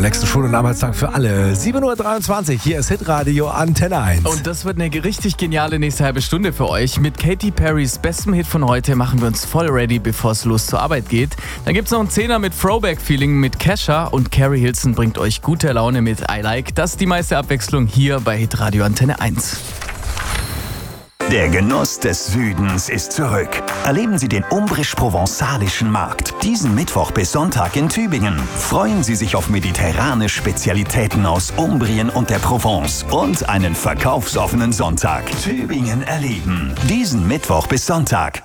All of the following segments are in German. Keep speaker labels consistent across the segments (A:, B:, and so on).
A: nächsten Schul- und Arbeitstag für alle. 7.23 Uhr, hier ist Hitradio Antenne 1.
B: Und das wird eine richtig geniale nächste halbe Stunde für euch. Mit Katy Perrys bestem Hit von heute machen wir uns voll ready, bevor es los zur Arbeit geht. Dann gibt's noch einen Zehner mit Throwback-Feeling mit Kesha und Carrie Hilson bringt euch gute Laune mit I Like. Das ist die meiste Abwechslung hier bei Hitradio Antenne 1.
C: Der Genuss des Südens ist zurück. Erleben Sie den umbrisch-provenzalischen Markt. Diesen Mittwoch bis Sonntag in Tübingen. Freuen Sie sich auf mediterrane Spezialitäten aus Umbrien und der Provence und einen verkaufsoffenen Sonntag. Tübingen erleben. Diesen Mittwoch bis Sonntag.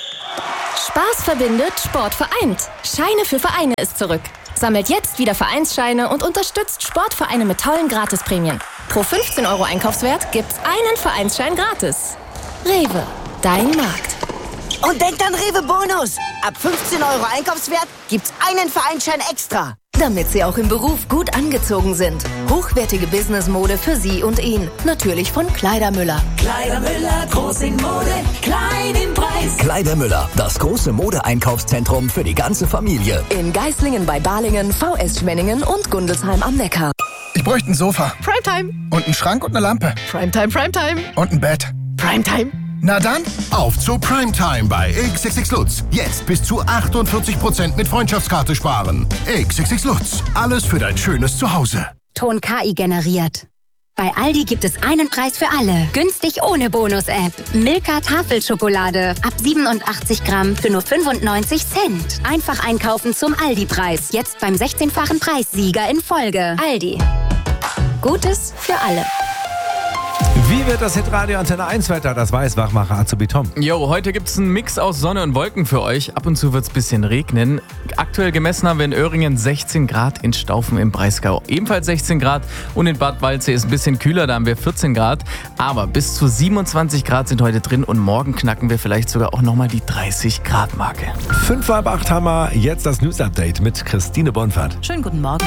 D: Spaß verbindet, Sport vereint. Scheine für Vereine ist zurück. Sammelt jetzt wieder Vereinsscheine und unterstützt Sportvereine mit tollen Gratisprämien. Pro 15 € Einkaufswert gibt's einen Vereinsschein gratis. Rewe, dein Markt.
E: Und denkt an Rewe Bonus. Ab 15 € Einkaufswert gibt's einen Vereinsschein extra.
D: Damit Sie auch im Beruf gut angezogen sind. Hochwertige Businessmode für Sie und ihn. Natürlich von Kleidermüller.
F: Kleidermüller, groß in Mode, klein im Preis.
G: Kleidermüller, das große Modeeinkaufszentrum für die ganze Familie.
D: In Geislingen bei Balingen, VS Schwenningen und Gundelsheim am Neckar.
H: Ich bräuchte ein Sofa.
I: Primetime.
H: Und einen Schrank und eine Lampe.
I: Primetime, Primetime.
H: Und ein Bett.
I: Primetime.
H: Na dann,
J: auf zu Primetime bei XXX Lutz. Jetzt bis zu 48% mit Freundschaftskarte sparen. XXX Lutz. Alles für dein schönes Zuhause.
K: Ton KI generiert. Bei Aldi gibt es einen Preis für alle. Günstig ohne Bonus-App. Milka Tafelschokolade. Ab 87 Gramm für nur 95 Cent. Einfach einkaufen zum Aldi-Preis. Jetzt beim 16-fachen Preissieger in Folge. Aldi. Gutes für alle.
A: Wie wird das Hitradio Antenne 1 Wetter? Das weiß Wachmacher Azubi Tom.
B: Jo, heute gibt's einen Mix aus Sonne und Wolken für euch. Ab und zu wird's ein bisschen regnen. Aktuell gemessen haben wir in Öhringen 16 Grad, in Staufen im Breisgau ebenfalls 16 Grad und in Bad Waldsee ist ein bisschen kühler, da haben wir 14 Grad. Aber bis zu 27 Grad sind heute drin und morgen knacken wir vielleicht sogar auch nochmal die 30 Grad Marke.
A: 5:30 haben wir jetzt das News-Update mit Christine Bonfert.
I: Schönen guten Morgen.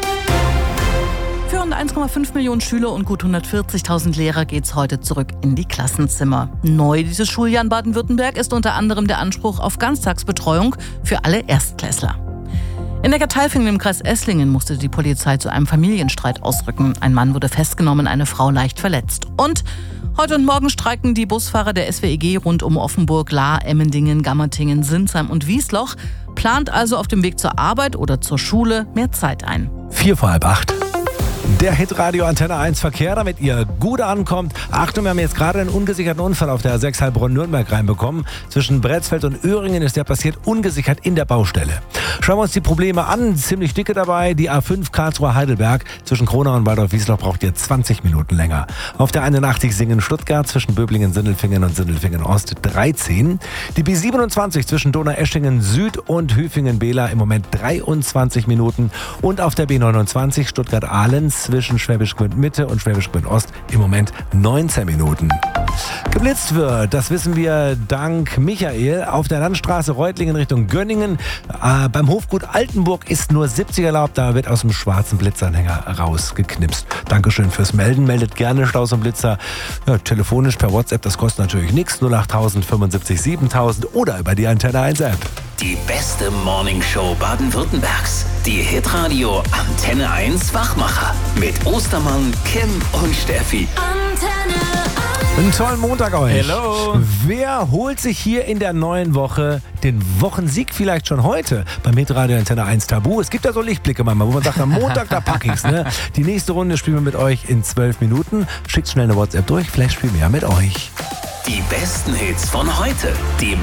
I: Für rund 1,5 Millionen Schüler und gut 140.000 Lehrer geht's heute zurück in die Klassenzimmer. Neu dieses Schuljahr in Baden-Württemberg ist unter anderem der Anspruch auf Ganztagsbetreuung für alle Erstklässler. In Neckartalfingen im Kreis Esslingen musste die Polizei zu einem Familienstreit ausrücken. Ein Mann wurde festgenommen, eine Frau leicht verletzt. Und heute und morgen streiken die Busfahrer der SWEG rund um Offenburg, Lahr, Emmendingen, Gammertingen, Sinsheim und Wiesloch. Plant also auf dem Weg zur Arbeit oder zur Schule mehr Zeit ein.
A: 7:45. Der Hitradio Antenne 1 Verkehr, damit ihr gut ankommt. Achtung, wir haben jetzt gerade einen ungesicherten Unfall auf der A6 Heilbronn-Nürnberg reinbekommen. Zwischen Bretzfeld und Öhringen ist der passiert, ungesichert in der Baustelle. Schauen wir uns die Probleme an. Ziemlich dicke dabei. Die A5 Karlsruhe-Heidelberg zwischen Kronau und Waldorf-Wiesloch braucht ihr 20 Minuten länger. Auf der 81 Singen-Stuttgart zwischen Böblingen, Sindelfingen und Sindelfingen-Ost 13. Die B27 zwischen Donaueschingen Süd und Hüfingen-Behla im Moment 23 Minuten. Und auf der B29 Stuttgart-Ahlens zwischen Schwäbisch Gmünd Mitte und Schwäbisch Gmünd Ost im Moment 19 Minuten. Geblitzt wird, das wissen wir dank Michael, auf der Landstraße Reutlingen Richtung Gönningen. Beim Hofgut Altenburg ist nur 70 erlaubt, da wird aus dem schwarzen Blitzanhänger rausgeknipst. Dankeschön fürs Melden, meldet gerne Staus und Blitzer. Ja, telefonisch per WhatsApp, das kostet natürlich nichts, 08000 75 7000 oder über die Antenne 1 App.
C: Die beste Morningshow Baden-Württembergs. Die Hitradio Antenne 1 Wachmacher. Mit Ostermann, Kim und Steffi.
F: Antenne 1.
A: Einen tollen Montag euch.
B: Hello.
A: Wer holt sich hier in der neuen Woche den Wochensieg vielleicht schon heute beim Hitradio Antenne 1 Tabu? Es gibt ja so Lichtblicke manchmal, wo man sagt, am Montag, da pack ich's. Ne? Die nächste Runde spielen wir mit euch in 12 Minuten. Schickt schnell eine WhatsApp durch, vielleicht spielen wir ja mit euch.
C: Die besten Hits von heute. Die